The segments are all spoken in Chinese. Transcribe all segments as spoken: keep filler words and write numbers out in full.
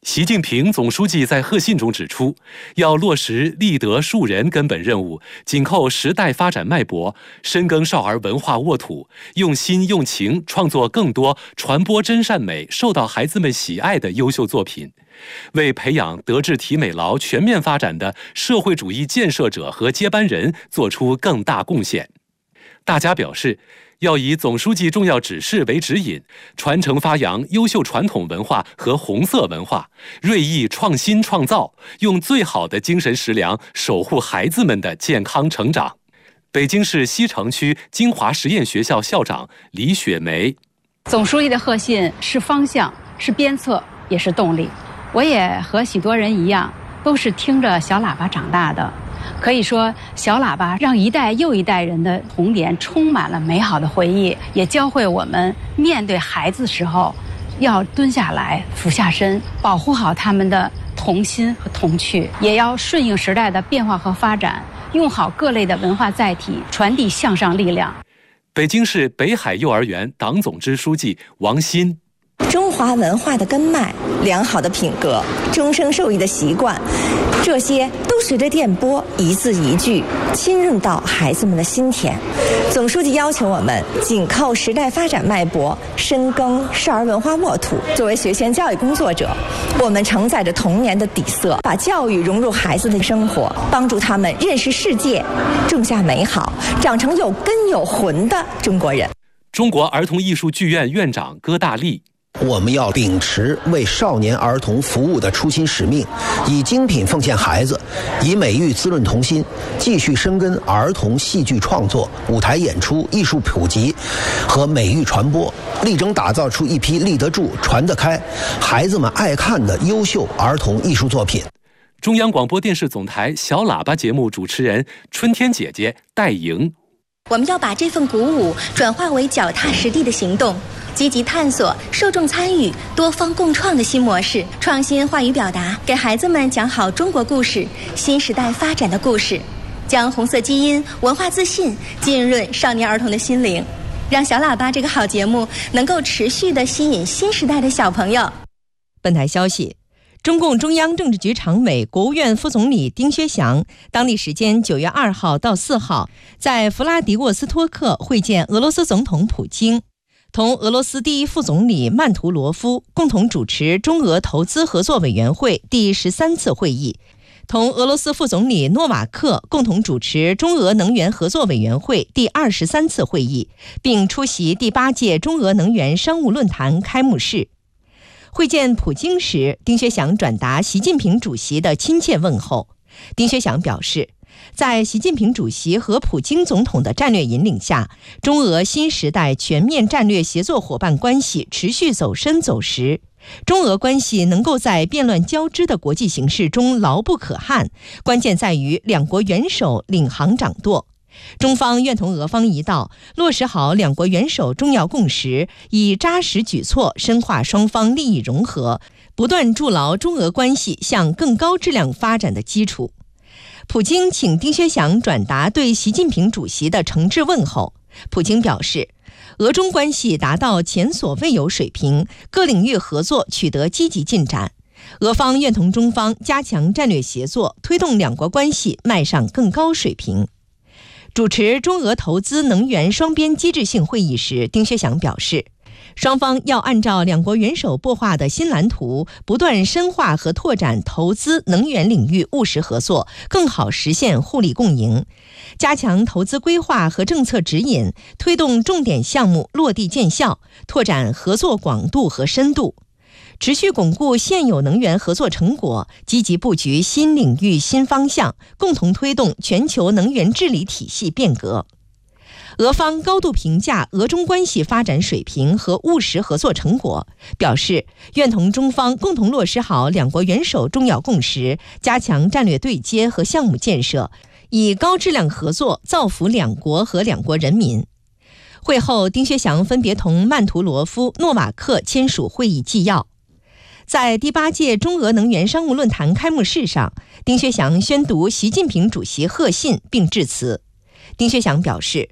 习近平总书记在贺信中指出，要落实立德树人根本任务，紧扣时代发展脉搏，深耕少儿文化沃土，用心用情创作更多传播真善美、受到孩子们喜爱的优秀作品，为培养德智体美劳全面发展的社会主义建设者和接班人做出更大贡献。大家表示，要以总书记重要指示为指引，传承发扬优秀传统文化和红色文化，锐意创新创造，用最好的精神食粮守护孩子们的健康成长。北京市西城区金华实验学校校长李雪梅： 总书记的贺信是方向，是鞭策，也是动力。我也和许多人一样，都是听着小喇叭长大的。可以说，小喇叭让一代又一代人的童年充满了美好的回忆，也教会我们面对孩子时候要蹲下来俯下身，保护好他们的童心和童趣，也要顺应时代的变化和发展，用好各类的文化载体，传递向上力量。 北京市北海幼儿园党总支书记王鑫： 中华文化的根脉、良好的品格、终生受益的习惯，这些都随着电波一字一句侵入到孩子们的心田。总书记要求我们紧扣时代发展脉搏，深耕少儿文化沃土。作为学前教育工作者，我们承载着童年的底色，把教育融入孩子的生活，帮助他们认识世界，种下美好，长成有根有魂的中国人。 中国儿童艺术剧院院长戈大力： 我们要秉持为少年儿童服务的初心使命，以精品奉献孩子，以美育滋润童心，继续深耕儿童戏剧创作、舞台演出、艺术普及和美育传播，力争打造出一批立得住、传得开、孩子们爱看的优秀儿童艺术作品。 中央广播电视总台小喇叭节目主持人春天姐姐戴莹： 我们要把这份鼓舞转化为脚踏实地的行动，积极探索受众参与、多方共创的新模式，创新话语表达，给孩子们讲好中国故事、新时代发展的故事，将红色基因、文化自信浸润少年儿童的心灵，让小喇叭这个好节目能够持续地吸引新时代的小朋友。 本台消息，中共中央政治局常委、国务院副总理丁薛祥当地时间九月二号到四号在弗拉迪沃斯托克会见俄罗斯总统普京，同俄罗斯第一副总理曼图罗夫共同主持中俄投资合作委员会第十三次会议，同俄罗斯副总理诺瓦克共同主持中俄能源合作委员会第二十三次会议，并出席第八届中俄能源商务论坛开幕式。会见普京时，丁薛祥转达习近平主席的亲切问候。丁薛祥表示，在习近平主席和普京总统的战略引领下，中俄新时代全面战略协作伙伴关系持续走深走实，中俄关系能够在变乱交织的国际形势中牢不可撼，关键在于两国元首领航掌舵。中方愿同俄方一道，落实好两国元首重要共识，以扎实举措深化双方利益融合，不断筑牢中俄关系向更高质量发展的基础。普京请丁薛祥转达对习近平主席的诚挚问候。普京表示，俄中关系达到前所未有水平，各领域合作取得积极进展。俄方愿同中方加强战略协作，推动两国关系迈上更高水平。主持中俄投资能源双边机制性会议时，丁薛祥表示，双方要按照两国元首擘画的新蓝图，不断深化和拓展投资能源领域务实合作，更好实现互利共赢，加强投资规划和政策指引，推动重点项目落地见效，拓展合作广度和深度，持续巩固现有能源合作成果，积极布局新领域新方向，共同推动全球能源治理体系变革。俄方高度评价俄中关系发展水平和务实合作成果，表示愿同中方共同落实好两国元首重要共识，加强战略对接和项目建设，以高质量合作造福两国和两国人民。会后，丁薛祥分别同曼图罗夫、诺瓦克签署会议纪要。在第八届中俄能源商务论坛开幕式上，丁薛祥宣读习近平主席贺信并致辞。丁薛祥表示，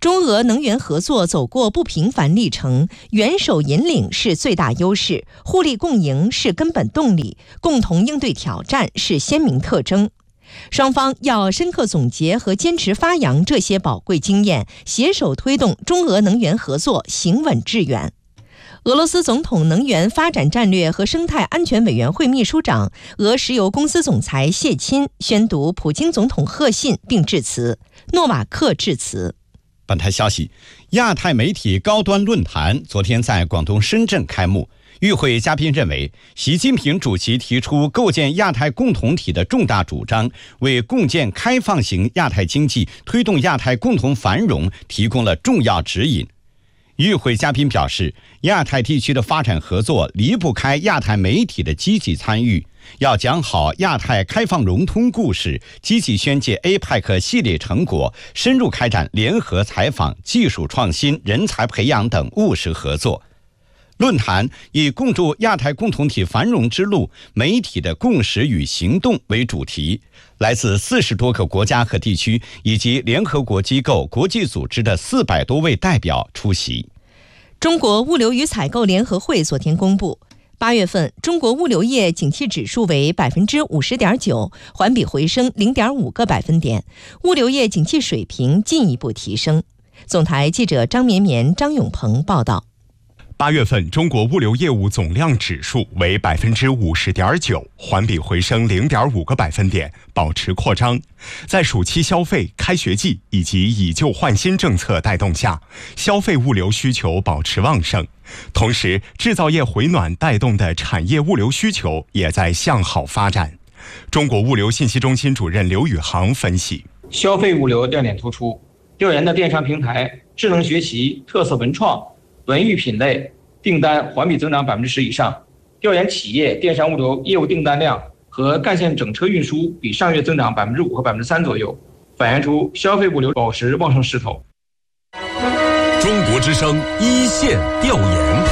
中俄能源合作走过不平凡历程，元首引领是最大优势，互利共赢是根本动力，共同应对挑战是鲜明特征。双方要深刻总结和坚持发扬这些宝贵经验，携手推动中俄能源合作行稳致远。俄罗斯总统能源发展战略和生态安全委员会秘书长、俄石油公司总裁谢钦宣读普京总统贺信并致辞。诺瓦克致辞。 本台消息，亚太媒体高端论坛昨天在广东深圳开幕。与会嘉宾认为，习近平主席提出构建亚太共同体的重大主张，为共建开放型亚太经济、推动亚太共同繁荣提供了重要指引。与会嘉宾表示，亚太地区的发展合作离不开亚太媒体的积极参与，要讲好亚太开放融通故事，积极宣介 A P E C 系列成果，深入开展联合采访、技术创新、人才培养等务实合作。论坛以共筑亚太共同体繁荣之路，媒体的共识与行动为主题，来自四十多个国家和地区以及联合国机构、国际组织的四百多位代表出席。 中国物流与采购联合会昨天公布，八月份中国物流业景气指数为百分之五十点九，环比回升零点五个百分点，物流业景气水平进一步提升。总台记者张绵绵、张永鹏报道。 八月份中国物流业务总量指数为百分之五十点九，环比回升零点五个百分点，保持扩张。在暑期消费、开学季以及以旧换新政策带动下，消费物流需求保持旺盛。同时，制造业回暖带动的产业物流需求也在向好发展。中国物流信息中心主任刘宇航分析， 消费物流亮点突出，调研的电商平台、智能学习、特色文创、文娱品类订单环比增长百分之十以上，调研企业电商物流业务订单量和干线整车运输比上月增长百分之五和百分之三左右，反映出消费物流保持旺盛势头。 中国之声一线调研。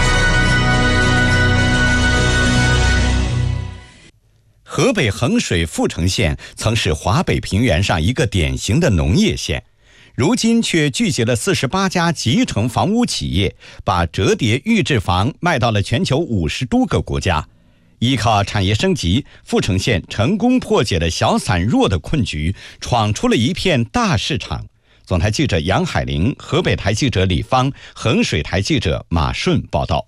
河北衡水阜城县曾是华北平原上一个典型的农业县。如今却聚集了四十八家集成房屋企业，把折叠预制房卖到了全球五十多个国家。依靠产业升级，阜城县成功破解了小散弱的困局，闯出了一片大市场。总台记者杨海玲、河北台记者李芳、衡水台记者马顺报道。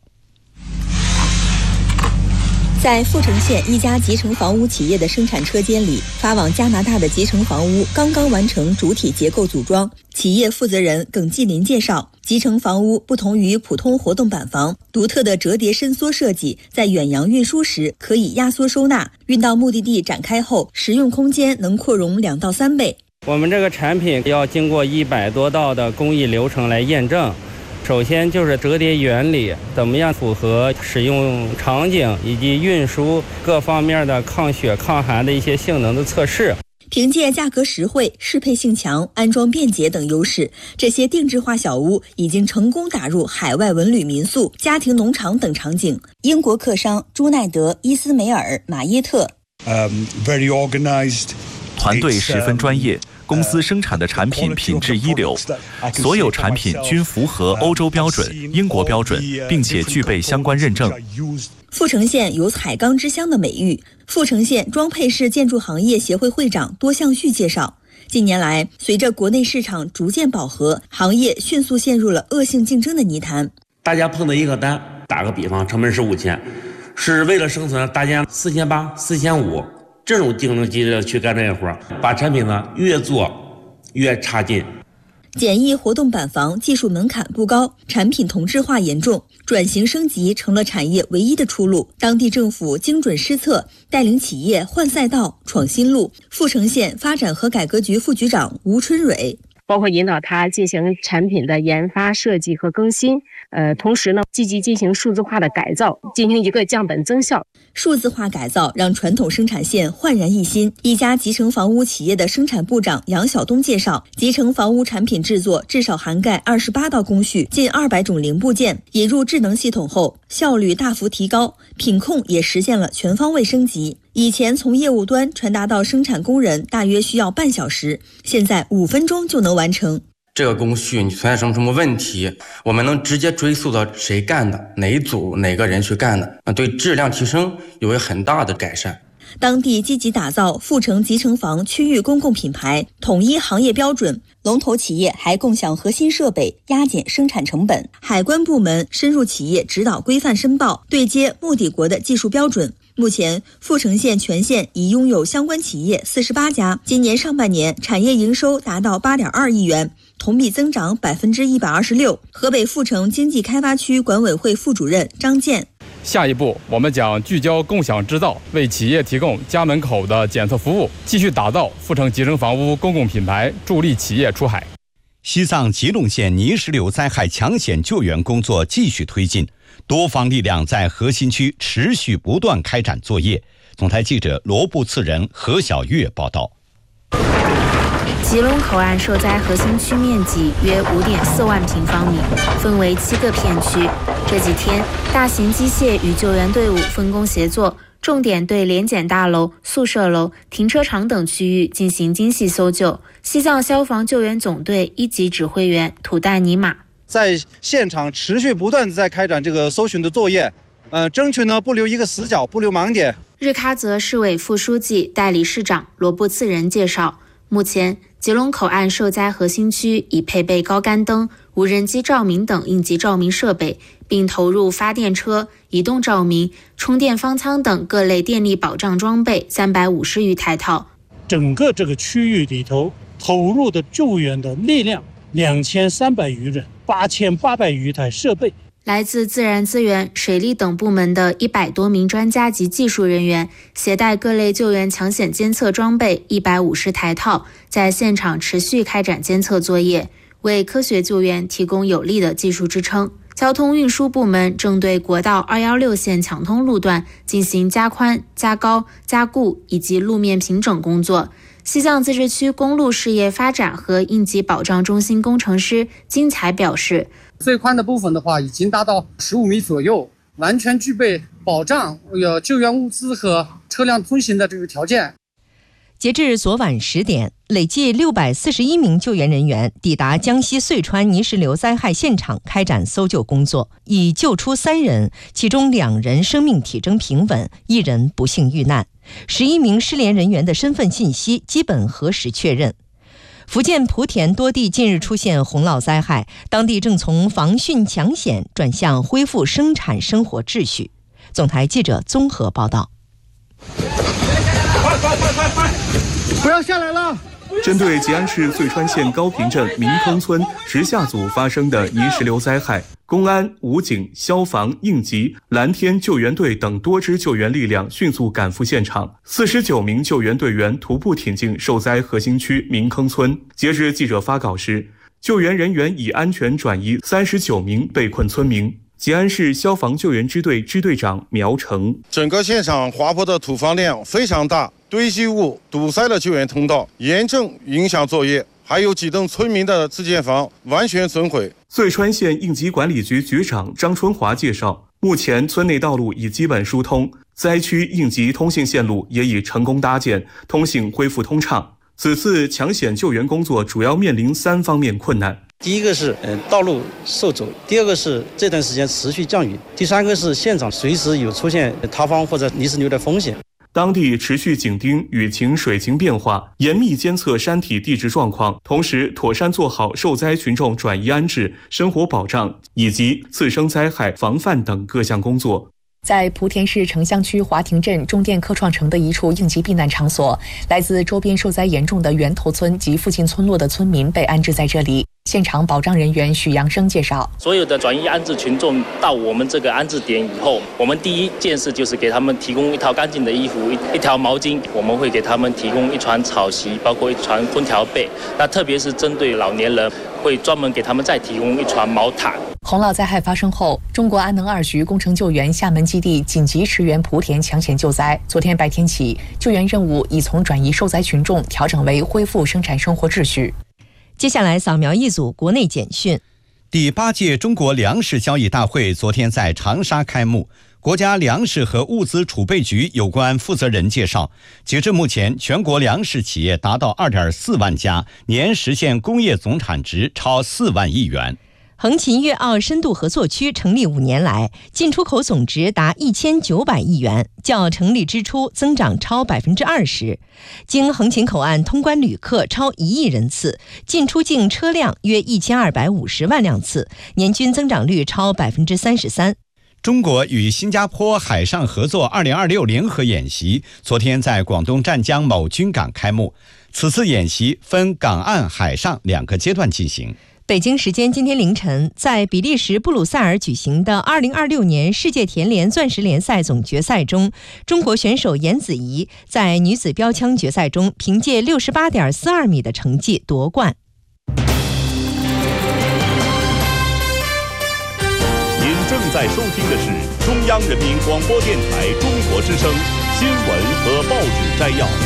在阜城县一家集成房屋企业的生产车间里，发往加拿大的集成房屋刚刚完成主体结构组装。企业负责人耿继林介绍，集成房屋不同于普通活动板房，独特的折叠伸缩设计，在远洋运输时可以压缩收纳，运到目的地展开后，实用空间能扩容两到三倍。 我们这个产品要经过一百多道的工艺流程来验证。首先就是折叠原理怎么样符合使用场景以及运输各方面的抗雪抗寒的一些性能的测试。 凭借价格实惠、适配性强、安装便捷等优势，这些定制化小屋已经成功打入海外文旅民宿、家庭农场等场景。英国客商朱奈德、伊斯梅尔、马耶特、 um, very organized. 团队十分专业，公司生产的产品品质一流，所有产品均符合欧洲标准、英国标准，并且具备相关认证。 阜城县有彩钢之乡的美誉。阜城县装配式建筑行业协会会长多向旭介绍，近年来随着国内市场逐渐饱和，行业迅速陷入了恶性竞争的泥潭。 大家碰到一个单，打个比方，成本是五千，是为了生存，大家四千八、四千五。这种竞争激烈去干这个活，把产品呢越做越差劲。 简易活动板房技术门槛不高，产品同质化严重，转型升级成了产业唯一的出路。当地政府精准施策，带领企业换赛道、闯新路。阜城县发展和改革局副局长吴春蕊， 包括引导他进行产品的研发、设计和更新，呃，同时呢，积极进行数字化的改造，进行一个降本增效。 数字化改造让传统生产线焕然一新。一家集成房屋企业的生产部长杨晓东介绍，集成房屋产品制作至少涵盖二十八道工序，近二百种零部件。引入智能系统后，效率大幅提高，品控也实现了全方位升级。以前从业务端传达到生产工人大约需要半小时，现在五分钟就能完成。 这个工序你存在什么什么问题，我们能直接追溯到谁干的，哪一组哪个人去干的，对质量提升有很大的改善。 当地积极打造富城集成房区域公共品牌，统一行业标准，龙头企业还共享核心设备，压减生产成本。海关部门深入企业指导规范申报，对接目的国的技术标准。目前，富城县全县已拥有相关企业四十八家，今年上半年产业营收达到八点二亿元，同比增长百分之一百二十六。河北富城经济开发区管委会副主任张健。 下一步，我们将聚焦共享制造，为企业提供家门口的检测服务，继续打造富城集成房屋公共品牌，助力企业出海。 西藏吉隆县泥石流灾害抢险救援工作继续推进，多方力量在核心区持续不断开展作业。总台记者罗布次仁、何小月报道。 吉隆口岸受灾核心区面积约五点四万平方米，分为七个片区。这几天，大型机械与救援队伍分工协作，重点对联检大楼、宿舍楼、停车场等区域进行精细搜救。西藏消防救援总队一级指挥员土代尼玛在现场持续不断在开展这个搜寻的作业，呃，争取呢不留一个死角，不留盲点。 日喀则市委副书记、代理市长罗布次仁介绍，目前吉隆口岸受灾核心区已配备高杆灯、无人机照明等应急照明设备，并投入发电车、移动照明、充电方舱等各类电力保障装备三百五十余台套。 整个这个区域里头投入的救援的力量两千三百余人，八千八百余台设备。 来自自然资源、水利等部门的一百多名专家及技术人员，携带各类救援抢险监测装备一百五十台套，在现场持续开展监测作业，为科学救援提供有力的技术支撑。交通运输部门正对国道二一六线抢通路段进行加宽、加高、加固以及路面平整工作。西藏自治区公路事业发展和应急保障中心工程师金才表示， 最宽的部分的话已经达到十五米左右，完全具备保障有救援物资和车辆通行的这个条件。 截至昨晚十点，累计六百四十一名救援人员抵达江西遂川泥石流灾害现场开展搜救工作，已救出三人，其中两人生命体征平稳，一人不幸遇难。十一名失联人员的身份信息基本核实确认。福建莆田多地近日出现洪涝灾害，当地正从防汛抢险转向恢复生产生活秩序。总台记者综合报道。 快快快快快！不要下来了！针对吉安市遂川县高坪镇民坑村直下组发生的泥石流灾害，公安、武警、消防、应急、蓝天救援队等多支救援力量迅速赶赴现场，四十九名救援队员徒步挺进受灾核心区民坑村。截至记者发稿时，救援人员已安全转移三十九名被困村民。吉安市消防救援支队支队长苗成： 整个现场滑坡的土方量非常大，堆积物堵塞了救援通道，严重影响作业。还有几栋村民的自建房完全损毁。 遂川县应急管理局局长张春华介绍，目前村内道路已基本疏通，灾区应急通信线路也已成功搭建，通信恢复通畅。此次抢险救援工作主要面临三方面困难。 第一个是呃道路受阻，第二个是这段时间持续降雨，第三个是现场随时有出现塌方或者泥石流的风险。 当地持续紧盯雨情水情变化，严密监测山体地质状况，同时妥善做好受灾群众转移安置、生活保障以及次生灾害防范等各项工作。 在莆田市城乡区华亭镇中电科创城的一处应急避难场所，来自周边受灾严重的源头村及附近村落的村民被安置在这里。现场保障人员许阳生介绍， 所有的转移安置群众到我们这个安置点以后，我们第一件事就是给他们提供一套干净的衣服，一条毛巾，我们会给他们提供一床草席，包括一床空调被。那特别是针对老年人，会专门给他们再提供一床毛毯。 洪涝灾害发生后，中国安能二局工程救援厦门基地紧急驰援莆田抢险救灾。昨天白天起，救援任务已从转移受灾群众调整为恢复生产生活秩序。 接下来扫描一组国内简讯。 第八届中国粮食交易大会昨天在长沙开幕。 国家粮食和物资储备局有关负责人介绍，截至目前，全国粮食企业达到 二点四万家，年实现工业总产值超四万亿元。 横琴粤澳深度合作区成立五年来，进出口总值达一千九百亿元，较成立之初增长超百分之二十。经横琴口岸通关旅客超一亿人次，进出境车辆约一千二百五十万辆次，年均增长率超百分之三十三。 中国与新加坡海上合作二零二六联合演习昨天在广东湛江某军港开幕。此次演习分港岸、海上两个阶段进行。 北京时间今天凌晨，在比利时布鲁塞尔举行的二零二六年世界田联钻石联赛总决赛中，中国选手颜子怡在女子标枪决赛中凭借 六十八点四二米的成绩夺冠。 您正在收听的是中央人民广播电台中国之声新闻和报纸摘要。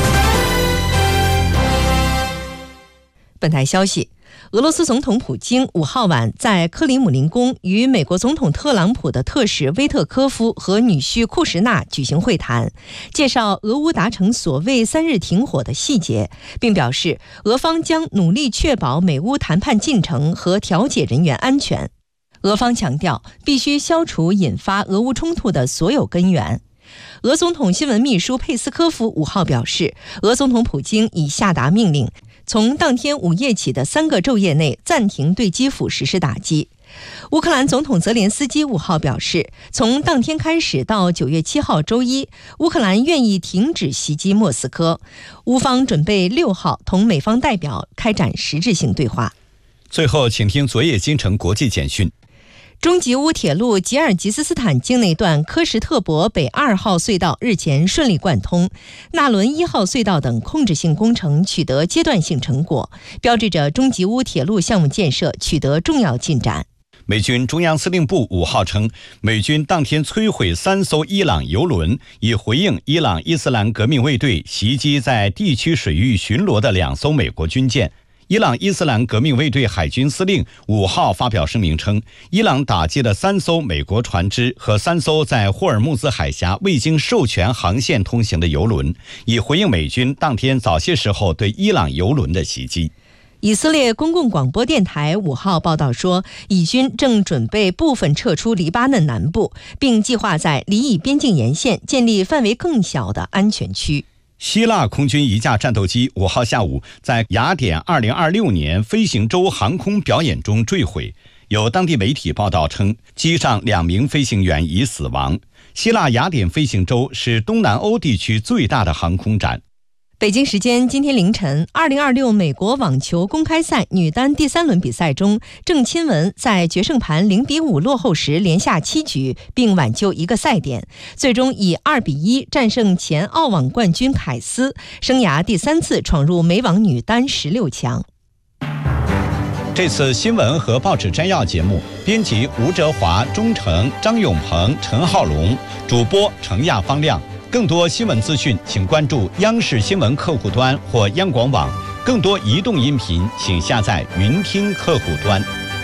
本台消息，俄罗斯总统普京五号晚在克里姆林宫与美国总统特朗普的特使威特科夫和女婿库什纳举行会谈，介绍俄乌达成所谓三日停火的细节，并表示俄方将努力确保美乌谈判进程和调解人员安全。俄方强调，必须消除引发俄乌冲突的所有根源。俄总统新闻秘书佩斯科夫五号表示，俄总统普京已下达命令，从当天午夜起的三个昼夜内暂停对基辅实施打击。乌克兰总统泽连斯基五号表示，从当天开始到九月七号周一，乌克兰愿意停止袭击莫斯科。乌方准备六号同美方代表开展实质性对话。 最后，请听昨夜京城国际简讯。 中吉乌铁路吉尔吉斯斯坦境内段科什特伯北二号隧道日前顺利贯通，纳伦一号隧道等控制性工程取得阶段性成果，标志着中吉乌铁路项目建设取得重要进展。 美军中央司令部五号称，美军当天摧毁三艘伊朗油轮，以回应伊朗伊斯兰革命卫队袭击在地区水域巡逻的两艘美国军舰。伊朗伊斯兰革命卫队海军司令五号发表声明称，伊朗打击了三艘美国船只和三艘在霍尔木兹海峡未经授权航线通行的油轮，以回应美军当天早些时候对伊朗油轮的袭击。 以色列公共广播电台五号报道说，以军正准备部分撤出黎巴嫩南部，并计划在黎以边境沿线建立范围更小的安全区。 希腊空军一架战斗机五号下午在雅典二零二六年飞行周航空表演中坠毁，有当地媒体报道称，机上两名飞行员已死亡。希腊雅典飞行周是东南欧地区最大的航空展。 北京时间今天凌晨，二零二六美国网球公开赛女单第三轮比赛中，郑钦文在决胜盘零比五落后时连下七局，并挽救一个赛点，最终以二比一战胜前澳网冠军凯斯，生涯第三次闯入美网女单十六强。 这次新闻和报纸摘要节目，编辑吴哲华、钟诚、张永鹏、陈浩龙，主播程亚方亮。更多新闻资讯，请关注央视新闻客户端或央广网。更多移动音频，请下载云听客户端。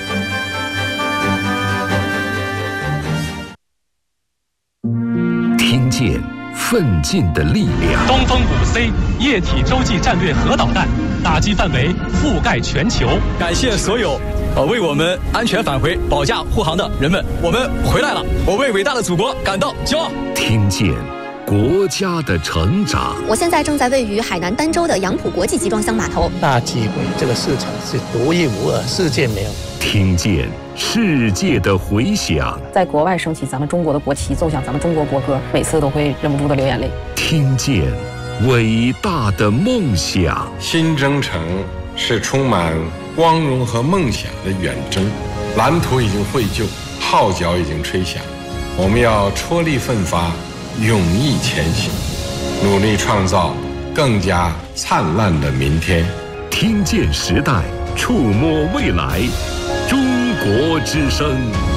听见奋进的力量。 东风五 C 液体洲际战略核导弹打击范围覆盖全球。 感谢所有呃为我们安全返回保驾护航的人们，我们回来了，我为伟大的祖国感到骄傲。 听见国家的成长。 我现在正在位于海南儋州的杨浦国际集装箱码头。 大机会，这个市场是独一无二，世界没有。 听见世界的回响， 在国外升起咱们中国的国旗，奏响咱们中国国歌，每次都会忍不住的流眼泪。 听见伟大的梦想。 新征程是充满光荣和梦想的远征，蓝图已经绘就，号角已经吹响，我们要踔厉奋发，勇毅前行，努力创造更加灿烂的明天。 听见时代，触摸未来，中国之声。